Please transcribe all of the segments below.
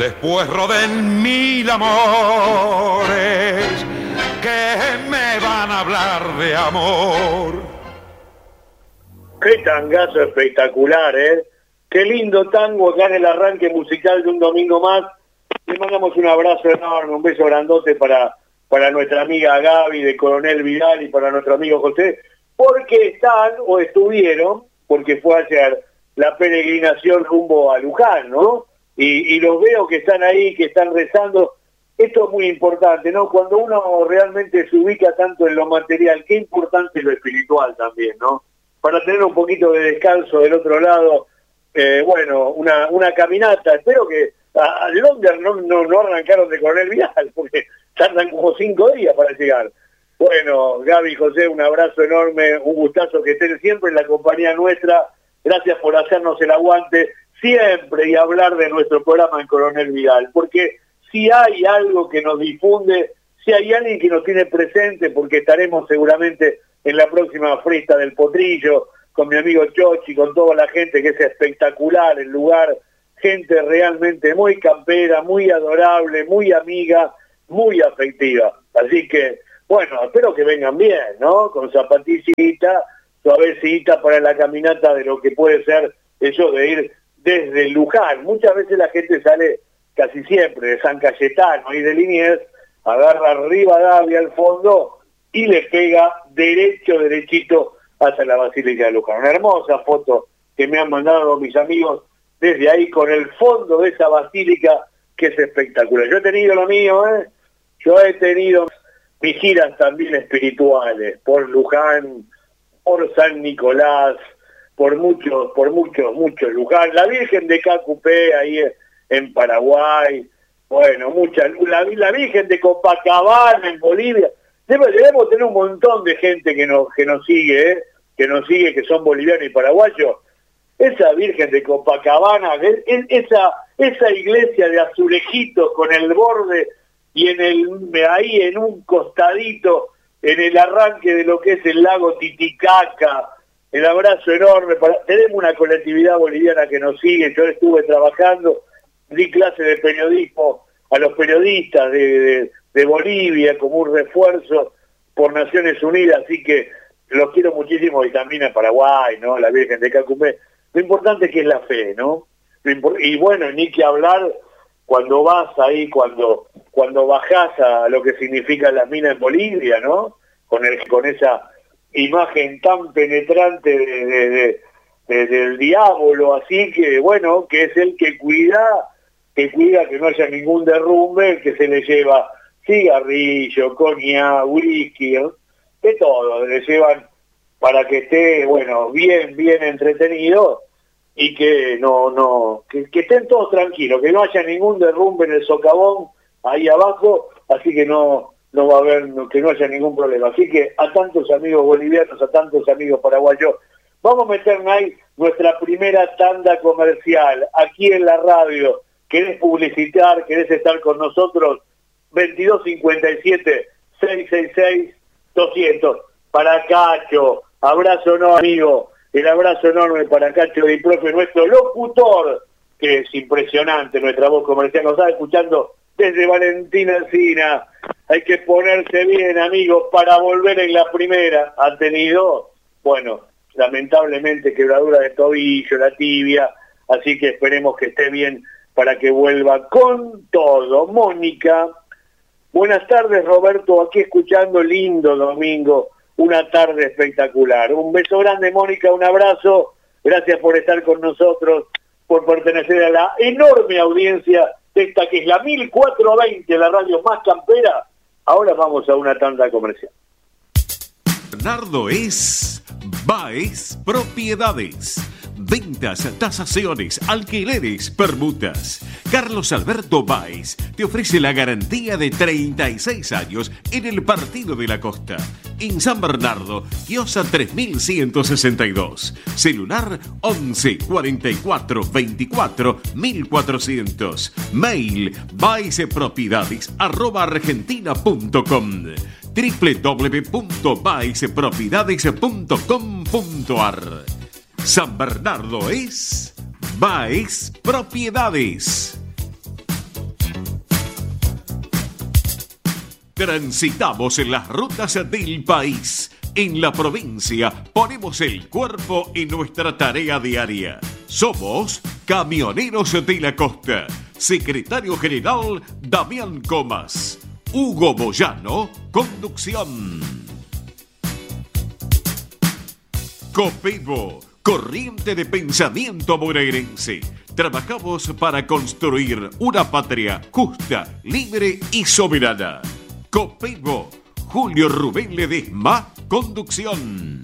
después roden mil amores que me van a hablar de amor. Qué tangazo espectacular, ¿eh? Qué lindo tango acá en el arranque musical de un domingo más. Le mandamos un abrazo enorme, un beso grandote para nuestra amiga Gaby de Coronel Vidal y para nuestro amigo José, porque están o estuvieron, porque fue ayer la peregrinación rumbo a Luján, ¿no? Y los veo que están ahí, que están rezando. Esto es muy importante, ¿no? Cuando uno realmente se ubica tanto en lo material, qué importante es lo espiritual también, ¿no? Para tener un poquito de descanso del otro lado, bueno, una caminata. Espero que a Londres no arrancaron de Coronel Vidal, porque tardan como 5 días para llegar. Bueno, Gaby, José, un abrazo enorme, un gustazo que estén siempre en la compañía nuestra. Gracias por hacernos el aguante siempre y hablar de nuestro programa en Coronel Vidal, porque si hay algo que nos difunde, si hay alguien que nos tiene presente, porque estaremos seguramente en la próxima fiesta del Potrillo, con mi amigo Chochi, con toda la gente que es espectacular el lugar, gente realmente muy campera, muy adorable, muy amiga, muy afectiva. Así que, bueno, espero que vengan bien, ¿no? Con zapatillitas, suavecita para la caminata de lo que puede ser eso de ir desde Luján. Muchas veces la gente sale, casi siempre, de San Cayetano y de Liniers, agarra Rivadavia al fondo y le pega derechito hacia la Basílica de Luján. Una hermosa foto que me han mandado mis amigos desde ahí con el fondo de esa basílica que es espectacular. Yo he tenido lo mío, yo he tenido mis giras también espirituales por Luján, por San Nicolás, por muchos Luján, la Virgen de Cacupé ahí en Paraguay, bueno, la Virgen de Copacabana en Bolivia. Debemos tener un montón de gente que nos sigue, que son bolivianos y paraguayos. Esa Virgen de Copacabana, esa iglesia de azulejitos con el borde y ahí en un costadito, en el arranque de lo que es el lago Titicaca, el abrazo enorme. Tenemos una colectividad boliviana que nos sigue. Yo estuve trabajando, di clase de periodismo a los periodistas de Bolivia como un refuerzo por Naciones Unidas, así que los quiero muchísimo, y también a Paraguay, ¿no? La Virgen de Cacupé. Lo importante es que es la fe, ¿no? Y bueno, ni que hablar cuando vas ahí, cuando bajás a lo que significa la mina en Bolivia, ¿no? Con esa imagen tan penetrante del diablo, así que, bueno, que es el que cuida que no haya ningún derrumbe, el que se le lleva cigarrillo, coñac, whisky, de todo, le llevan para que esté, bueno, bien entretenido y que que estén todos tranquilos, que no haya ningún derrumbe en el socavón ahí abajo, así que no va a haber, que no haya ningún problema. Así que a tantos amigos bolivianos, a tantos amigos paraguayos, vamos a meternos ahí nuestra primera tanda comercial aquí en la radio. ¿Querés publicitar? ¿Querés estar con nosotros? 2257-666-200. Para Cacho, abrazo enorme, amigo. El abrazo enorme para Cacho Di Propio, nuestro locutor, que es impresionante, nuestra voz comercial. Nos está escuchando desde Valentina Alsina. Hay que ponerse bien, amigos, para volver en la primera. Ha tenido, bueno, lamentablemente quebradura de tobillo, la tibia, así que esperemos que esté bien para que vuelva con todo. Mónica, buenas tardes, Roberto, aquí escuchando, lindo domingo, una tarde espectacular. Un beso grande, Mónica, un abrazo, gracias por estar con nosotros, por pertenecer a la enorme audiencia de esta que es la 1420, la radio más campera. Ahora vamos a una tanda comercial. Bernardo es Baez Propiedades. Ventas, tasaciones, alquileres, permutas. Carlos Alberto Baez te ofrece la garantía de 36 años en el Partido de la Costa. En San Bernardo, Quiosa 3162. Celular 11 44 24 1400. Mail baezpropiedades@argentina.com. www.baezpropiedades.com.ar. San Bernardo es Baez Propiedades. Transitamos en las rutas del país. En la provincia ponemos el cuerpo en nuestra tarea diaria. Somos Camioneros de la Costa. Secretario General Damián Comas. Hugo Moyano, conducción. Copebo, corriente de pensamiento bonaerense. Trabajamos para construir una patria justa, libre y soberana. Copebo, Julio Rubén Ledesma, conducción.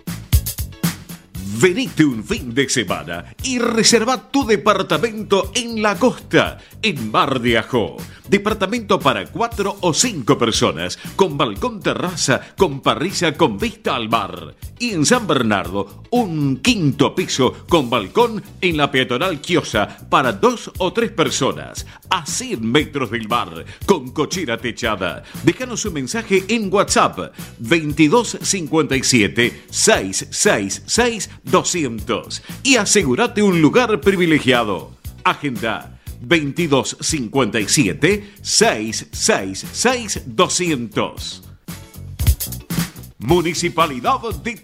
Venite un fin de semana y reserva tu departamento en la costa, en Mar de Ajó. Departamento para 4 o 5 personas, con balcón terraza, con parrilla con vista al mar. Y en San Bernardo, un 5º piso con balcón en la peatonal Quiosa para 2 o 3 personas. A 100 metros del mar, con cochera techada. Déjanos un mensaje en WhatsApp 2257 666 200 y asegúrate un lugar privilegiado. Agenda 2257 666 200. Municipalidad de